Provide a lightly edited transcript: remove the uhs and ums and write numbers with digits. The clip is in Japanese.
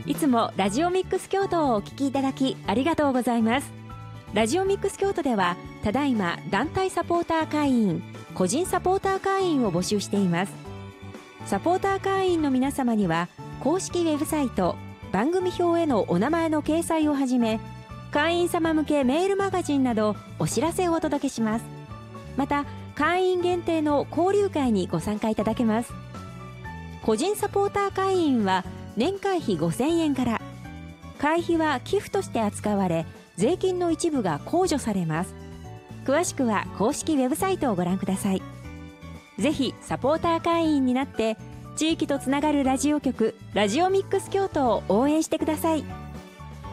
いつもラジオミックス京都をお聞きいただきありがとうございます。ラジオミックス京都ではただいま団体サポーター会員、個人サポーター会員を募集しています。サポーター会員の皆様には公式ウェブサイト、番組表へのお名前の掲載をはじめ、会員様向けメールマガジンなどお知らせをお届けします。また会員限定の交流会にご参加いただけます。個人サポーター会員は年会費5000円から。会費は寄付として扱われ、税金の一部が控除されます。詳しくは公式ウェブサイトをご覧ください。ぜひサポーター会員になって地域とつながるラジオ局、ラジオミックス京都を応援してください。